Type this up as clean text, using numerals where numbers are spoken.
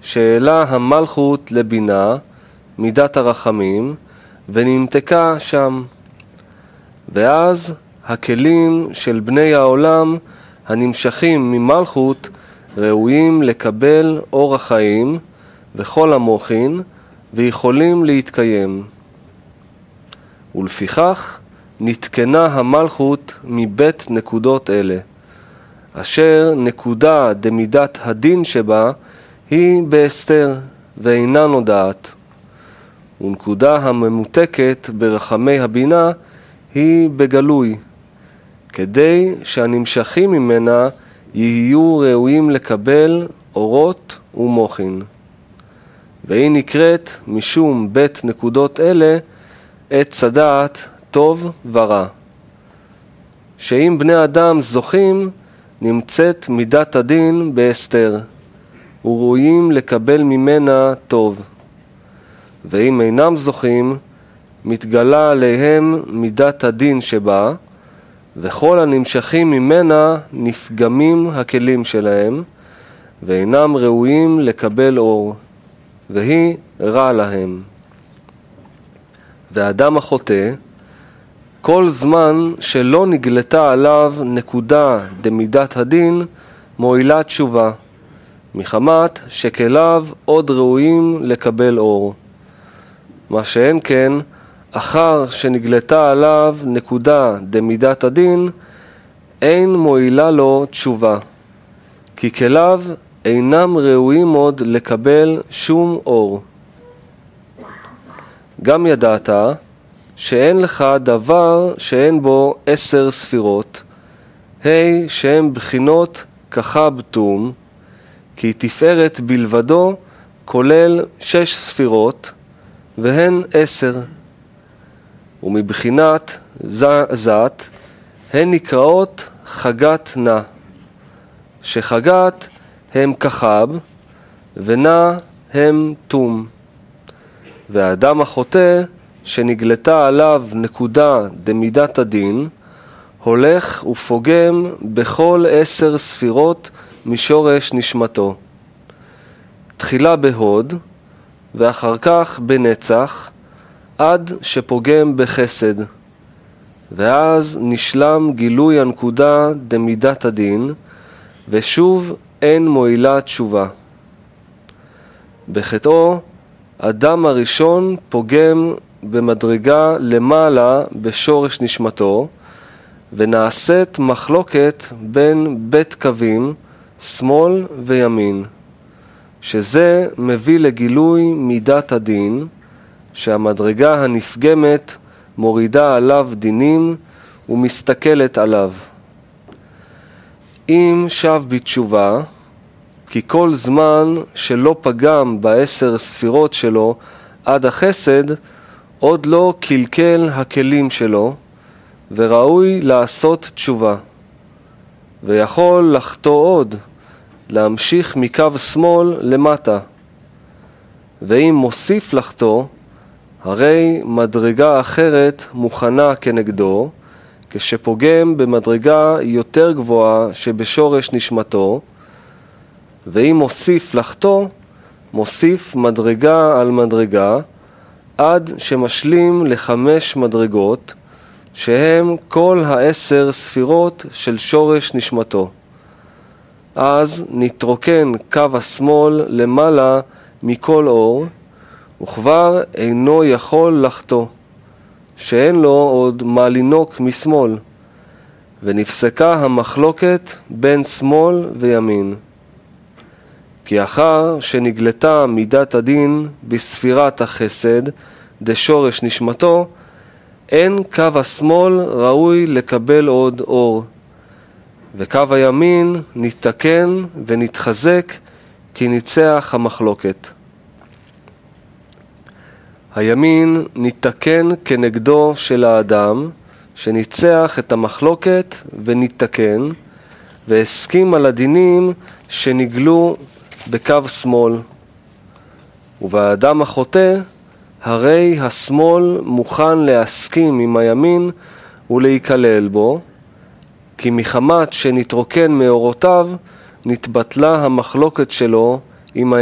שהעלה המלכות לבינה, מידת הרחמים, ונמתקה שם. ואז הכלים של בני העולם הנמשכים ממלכות ראויים לקבל אור החיים וכל המוחין, ויכולים להתקיים. ולפיכך נתקנה המלכות מבית נקודות אלה, אשר נקודה דמידת הדין שבה היא בהסתר ואינה נודעת, ונקודה הממותקת ברחמי הבינה היא בגלוי, כדי שהנמשכים ממנה יהיו ראויים לקבל אורות ומוחין. והיא נקראת משום בית נקודות אלה עץ הדעת טוב ורע. שאם בני אדם זוכים, נמצאת מידת הדין בהסתר, וראויים לקבל ממנה טוב. ואם אינם זוכים, מתגלה עליהם מידת הדין שבה, וכל הנמשכים ממנה נפגמים הכלים שלהם, ואינם ראויים לקבל אור, והיא רע להם. והאדם החוטא, כל זמן שלא נגלתה עליו נקודה דמידת הדין, מועילה תשובה, מחמת שכליו עוד ראויים לקבל אור. מה שאין כן, אחר שנגלתה עליו נקודה דמידת הדין, אין מועילה לו תשובה, כי כליו אינם ראויים עוד לקבל שום אור. גם ידעת שאין לך דבר שאין בו 10 ספירות, שהם בחינות כחב תום, כי תפארת בלבדו כולל 6 ספירות, והן 10. ומבחינת זאת, הן נקראות חגת נא, שחגת הם כחב, ונא הם תום. והאדם החוטא, שנגלתה עליו נקודה דמידת הדין, הולך ופוגם בכל 10 ספירות משורש נשמתו. תחילה בהוד, ואחר כך בנצח, עד שפוגם בחסד. ואז נשלם גילוי הנקודה דמידת הדין, ושוב אין מועילה תשובה. בחטאו, אדם הראשון פוגם במדרגה למעלה בשורש נשמתו, ונעשית מחלוקת בין בית קווים, שמאל וימין, שזה מביא לגילוי מידת הדין, שהמדרגה הנפגמת מורידה עליו דינים ומסתכלת עליו. אם שב בתשובה, כי כל זמן שלא פגם ב10 ספירות שלו עד החסד, עוד לא קלקל הכלים שלו, וראוי לעשות תשובה. ויכול לחטוא עוד, להמשיך מקו שמאל למטה. ואם מוסיף לחטוא, הרי מדרגה אחרת מוכנה כנגדו, כשפוגם במדרגה יותר גבוהה שבשורש נשמתו, ואם מוסיף לחטוא, מוסיף מדרגה על מדרגה, עד שמשלים ל5 מדרגות, שהם כל 10 ספירות של שורש נשמתו. אז נתרוקן קו השמאל למעלה מכל אור, וכבר אינו יכול לחטוא, שאין לו עוד מה לינוק משמאל, ונפסקה המחלוקת בין שמאל וימין. כי אחר שנגלתה מידת הדין בספירת החסד דשורש נשמתו, אין קו השמאל ראוי לקבל עוד אור, וקו הימין נתקן ונתחזק כי ניצח המחלוקת. הימין נתקן כנגדו של האדם, שניצח את המחלוקת ונתקן, והסכים על הדינים שנגלו בקו שמאל. ובאדם החוטא, הרי השמאל מוכן להסכים עם הימין ולהיכלל בו, כי מחמת שנתרוקן מאורותיו, נתבטלה המחלוקת שלו עם